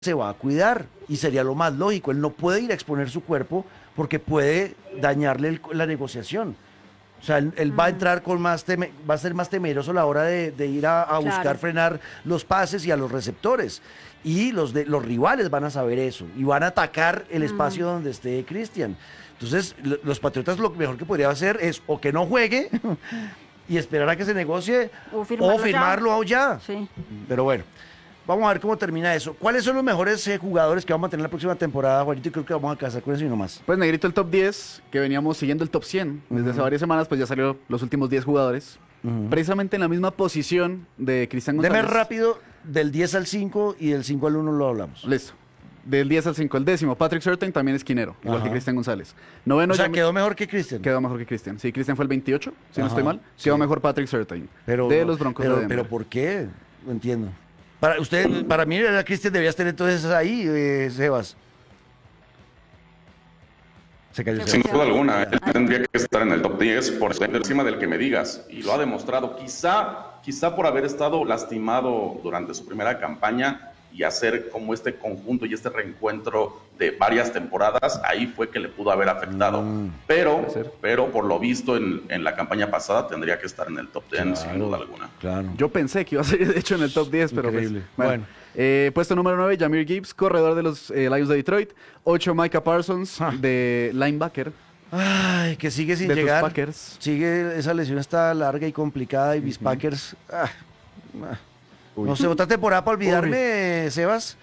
se va a cuidar y sería lo más lógico. Él no puede ir a exponer su cuerpo porque puede dañarle la negociación. O sea, él va a entrar con va a ser más temeroso a la hora de ir a buscar frenar los pases y a los receptores. Y los rivales van a saber eso y van a atacar el espacio donde esté Cristian. Entonces, los Patriotas lo mejor que podría hacer es o que no juegue y esperar a que se negocie o firmarlo ya. Sí. Pero bueno, vamos a ver cómo termina eso. ¿Cuáles son los mejores jugadores que vamos a tener la próxima temporada, Juanito? Y creo que vamos a casar con eso y no más. Pues, Negrito, el top 10, que veníamos siguiendo el top 100 desde hace varias semanas, pues ya salió los últimos 10 jugadores. Precisamente en la misma posición de Cristian González. Deme rápido, del 10 al 5 y del 5 al 1 lo hablamos. Listo. Del 10 al 5, el décimo, Patrick Surtain, también esquinero, igual que Cristian González. Noveno, o sea, quedó mejor que Cristian. Quedó mejor que Cristian. Sí, Cristian fue el 28, si no estoy mal. Sí. Quedó mejor Patrick Surtain, de los Broncos de Denver. Pero ¿por qué? No entiendo. Para mí, Cristian debía estar entonces ahí, Sebas. Se cayó. Sin duda alguna, él tendría que estar en el top 10 por encima del que me digas. Y lo ha demostrado, quizá por haber estado lastimado durante su primera campaña y hacer como este conjunto y este reencuentro de varias temporadas, ahí fue que le pudo haber afectado. Pero por lo visto en la campaña pasada tendría que estar en el top 10, sin duda alguna. Claro. Yo pensé que iba a ser de hecho en el top 10, pero increíble. Pues, bueno. Puesto número 9, Jahmyr Gibbs, corredor de los Lions de Detroit. 8, Micah Parsons, de linebacker. Ay, que sigue sin llegar. Packers. Sigue, esa lesión está larga y complicada y mis Packers... No sé, otra temporada para olvidarme, Sebas.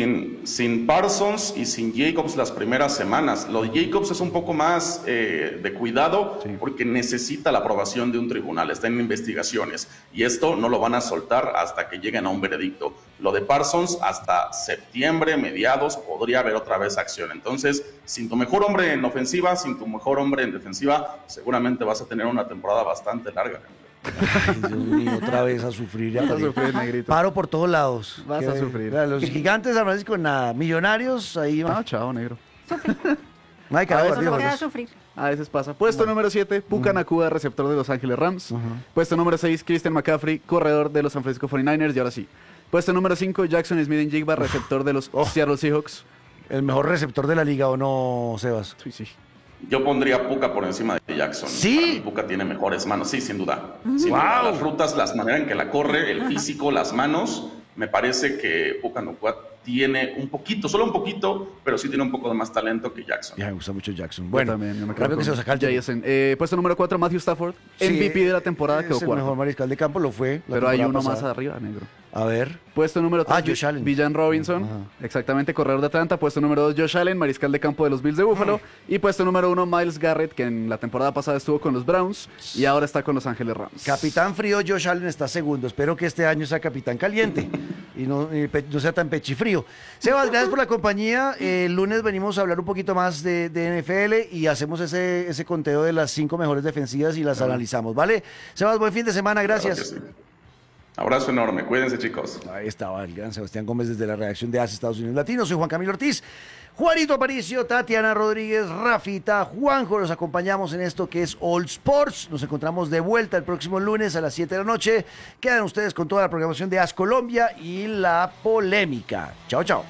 Sin Parsons y sin Jacobs las primeras semanas. Lo de Jacobs es un poco más de cuidado porque necesita la aprobación de un tribunal, está en investigaciones y esto no lo van a soltar hasta que lleguen a un veredicto. Lo de Parsons hasta septiembre, mediados, podría haber otra vez acción. Entonces, sin tu mejor hombre en ofensiva, sin tu mejor hombre en defensiva, seguramente vas a tener una temporada bastante larga. Ay, Dios mío, otra vez a sufrir. Vas a sufrir, Negrito. Paro por todos lados. Vas a sufrir. Los gigantes de San Francisco, nada. Millonarios, ahí va. Chao, negro. No hay que sufrir. A veces pasa. Puesto número 7, Puka Nacua, receptor de Los Ángeles Rams. Puesto número 6, Christian McCaffrey, corredor de los San Francisco 49ers. Y ahora sí. Puesto número 5, Jackson Smith-Njigba, receptor de los Seattle Seahawks. El mejor receptor de la liga, ¿o no, Sebas? Sí. Yo pondría a Puka por encima de Jackson. ¿Sí? Puka tiene mejores manos, sí, sin duda. Sin duda. Las rutas, la manera en que la corre, el físico, las manos, me parece que Puka Nacua tiene un poquito, solo un poquito, pero sí tiene un poco de más talento que Jackson. Ya me gusta mucho Jackson. Bueno, también, rápido que se lo saca el Jason. Puesto número 4, Matthew Stafford, MVP de la temporada, quedó cuarto. El mejor mariscal de campo lo fue. Pero hay uno más arriba, negro. A ver. Puesto número 3, Josh Allen. Villan Robinson, exactamente, corredor de Atlanta. Puesto número 2, Josh Allen, mariscal de campo de los Bills de Buffalo. Y puesto número 1, Myles Garrett, que en la temporada pasada estuvo con los Browns y ahora está con Los Ángeles Rams. Capitán frío, Josh Allen está segundo. Espero que este año sea capitán caliente y no sea tan pechifrío. Sebas, gracias por la compañía. El lunes venimos a hablar un poquito más de NFL y hacemos ese conteo de las 5 mejores defensivas y las analizamos, ¿vale? Sebas, buen fin de semana, gracias. Claro que sí. Abrazo enorme, cuídense, chicos. Ahí estaba el gran Sebastián Gómez desde la redacción de AS Estados Unidos Latino. Soy Juan Camilo Ortiz, Juanito Aparicio, Tatiana Rodríguez, Rafita, Juanjo. Los acompañamos en esto que es All Sports. Nos encontramos de vuelta el próximo lunes a las 7 de la noche. Quedan ustedes con toda la programación de AS Colombia y la polémica. Chao, chao.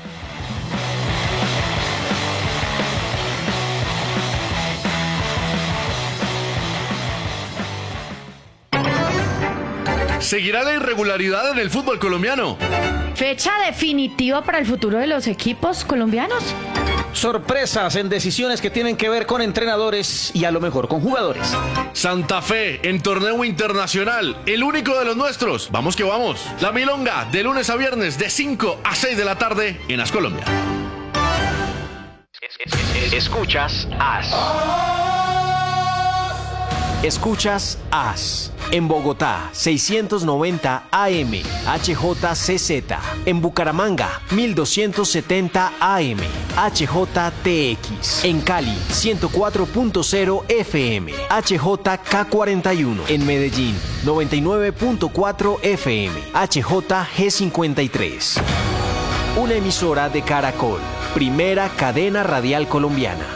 ¿Seguirá la irregularidad en el fútbol colombiano? ¿Fecha definitiva para el futuro de los equipos colombianos? Sorpresas en decisiones que tienen que ver con entrenadores y a lo mejor con jugadores. Santa Fe en torneo internacional, el único de los nuestros. Vamos que vamos. La Milonga, de lunes a viernes, de 5 a 6 de la tarde en AS Colombia. Escuchas AS. Escuchas AS. En Bogotá, 690 AM, HJCZ. En Bucaramanga, 1270 AM, HJTX. En Cali, 104.0 FM, HJK41. En Medellín, 99.4 FM, HJG53. Una emisora de Caracol, primera cadena radial colombiana.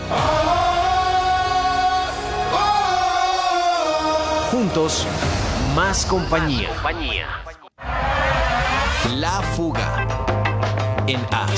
Juntos, más compañía. La Fuga. en A